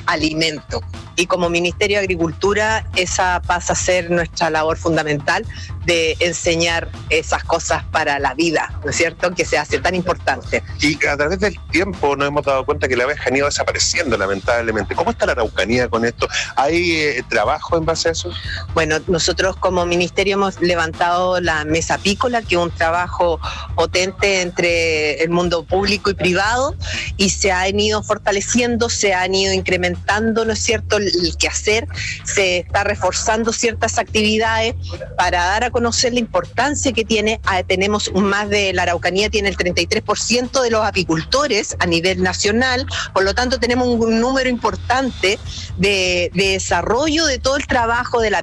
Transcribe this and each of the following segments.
alimento. Y como Ministerio de Agricultura, esa pasa a ser nuestra labor fundamental de enseñar esas cosas para la vida, ¿no es cierto?, que se hace tan importante. Y a través del tiempo nos hemos dado cuenta que la abeja han ido desapareciendo, lamentablemente. ¿Cómo está la Araucanía con esto? ¿Hay trabajo en base a eso? Bueno, nosotros como Ministerio hemos levantado la mesa apícola, que es un trabajo potente entre el mundo público y privado, y se han ido fortaleciendo, se han ido incrementando, ¿no es cierto?, el quehacer, se está reforzando ciertas actividades para dar a conocer la importancia que tiene. Tenemos más de la Araucanía, tiene el 33% de los apicultores a nivel nacional, por lo tanto tenemos un número importante de desarrollo de todo el trabajo de la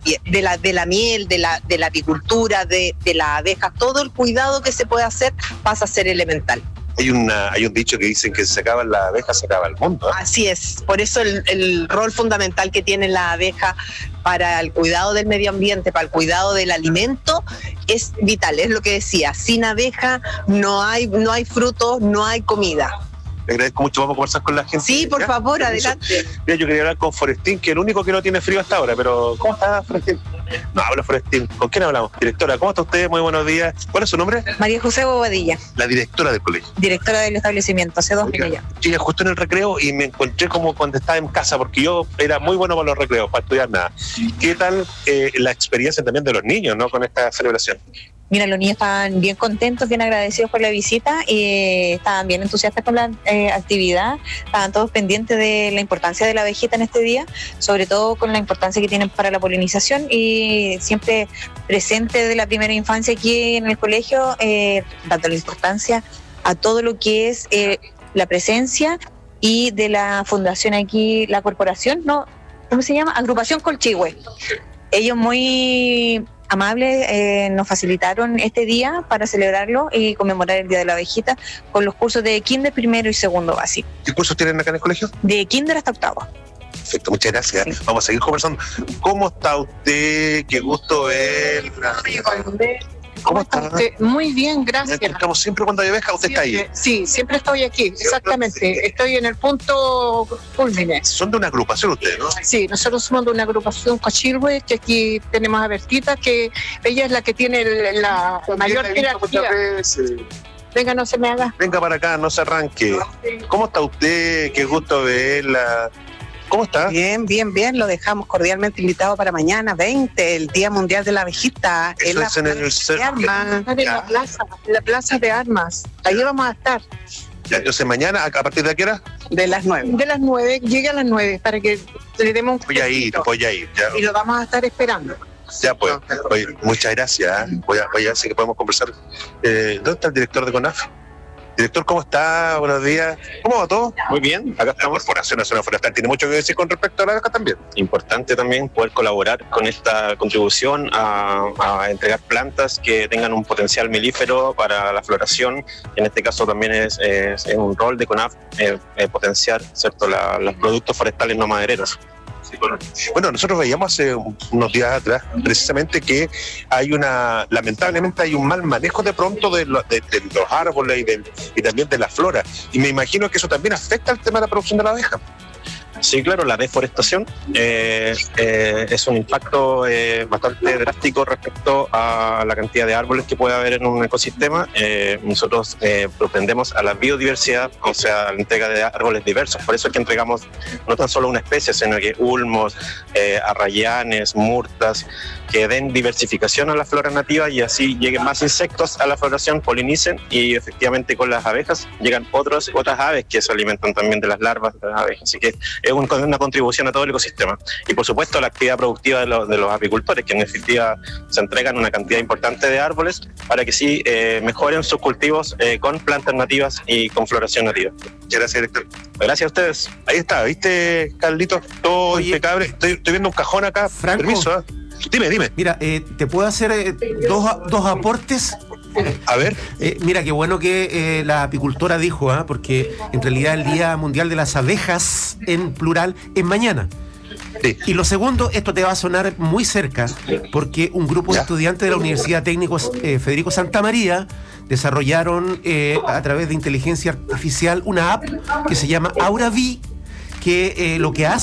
miel, de la apicultura, de las abejas. Todo el cuidado que se puede hacer pasa a ser elemental. Hay un dicho que dicen que si se acaban las abejas, se acaba el mundo, ¿eh? Así es, por eso el rol fundamental que tiene la abeja para el cuidado del medio ambiente, para el cuidado del alimento, es vital. Es lo que decía, sin abeja no hay frutos, no hay comida. Le agradezco mucho, vamos a conversar con la gente. Sí, por favor, adelante. Mira, yo quería hablar con Forestín, que es el único que no tiene frío hasta ahora, pero ¿cómo está Forestín? No, habla Forestín. ¿Con quién hablamos? Directora, ¿cómo está usted? Muy buenos días. ¿Cuál es su nombre? María José Bobadilla. La directora del colegio. Directora del establecimiento, hace 2 años ya. Llegué justo en el recreo y me encontré como cuando estaba en casa, porque yo era muy bueno para los recreos, para estudiar nada. ¿Qué tal la experiencia también de los niños, ¿no?, con esta celebración? Mira, los niños estaban bien contentos, bien agradecidos por la visita y estaban bien entusiastas con la actividad. Estaban todos pendientes de la importancia de la abejita en este día, sobre todo con la importancia que tienen para la polinización, y siempre presente de la primera infancia aquí en el colegio, dando la importancia a todo lo que es la presencia y de la fundación aquí, la corporación, ¿no? ¿Cómo se llama? Agrupación Colchihue. Ellos muy amables nos facilitaron este día para celebrarlo y conmemorar el Día de la Abejita con los cursos de kinder, primero y segundo básico. ¿Qué cursos tienen acá en el colegio? De kinder hasta octavo. Perfecto, muchas gracias. Sí. Vamos a seguir conversando. ¿Cómo está usted? Qué gusto verla. ¿Cómo está? Muy bien, gracias. Estamos siempre cuando hay abeja, usted está ahí. Sí, siempre estoy aquí, exactamente. Sí. Estoy en el punto culmine. Son de una agrupación ustedes, ¿no? Sí, nosotros somos de una agrupación Colchihue, que aquí tenemos a Bertita, que ella es la que tiene la mayor jerarquía. Venga, no se me haga. Venga para acá, no se arranque. ¿Cómo está usted? Qué gusto verla. ¿Cómo está? Bien, lo dejamos cordialmente invitado para mañana, 20, el Día Mundial de la Abejita. Eso es en el de Armas. Está en la plaza de armas. Ahí vamos a estar. Ya, entonces mañana, ¿a partir de qué hora? De las 9. De las 9, llegue a las 9 para que le demos un Voy a ir. Ya. y lo vamos a estar esperando. Ya pues, oye, muchas gracias. Voy a ver si que podemos conversar. ¿Dónde está el director de CONAF? Director, ¿cómo está? Buenos días. ¿Cómo va todo? Muy bien, acá La estamos. Corporación Nacional Forestal tiene mucho que decir con respecto a la abeja también. Importante también poder colaborar con esta contribución a entregar plantas que tengan un potencial melífero para la floración. En este caso también es un rol de CONAF potenciar, ¿cierto?, los productos forestales no madereros. Bueno, nosotros veíamos hace unos días atrás precisamente que lamentablemente hay un mal manejo de pronto de los árboles y también de la flora, y me imagino que eso también afecta al tema de la producción de la abeja. Sí, claro, la deforestación es un impacto bastante drástico respecto a la cantidad de árboles que puede haber en un ecosistema. Nosotros propendemos a la biodiversidad, o sea, a la entrega de árboles diversos. Por eso es que entregamos no tan solo una especie, sino que ulmos, arrayanes, murtas, que den diversificación a la flora nativa y así lleguen más insectos a la floración, polinicen, y efectivamente con las abejas llegan otras aves que se alimentan también de las larvas de las abejas. Así que es una contribución a todo el ecosistema. Y por supuesto la actividad productiva de los apicultores, que en definitiva se entregan una cantidad importante de árboles para que sí mejoren sus cultivos con plantas nativas y con floración nativa. Muchas gracias, director. Gracias a ustedes. Ahí está, ¿viste, Carlitos? Todo impecable. Estoy viendo un cajón acá. Franco. Permiso, ¿eh? Dime. Mira, te puedo hacer dos aportes. A ver. Mira, qué bueno que la apicultora dijo, porque en realidad el Día Mundial de las Abejas, en plural, es mañana. Sí. Y lo segundo, esto te va a sonar muy cerca, porque un grupo de ¿Ya? estudiantes de la Universidad Técnico Federico Santa María desarrollaron a través de inteligencia artificial una app que se llama AuraVi, que lo que hace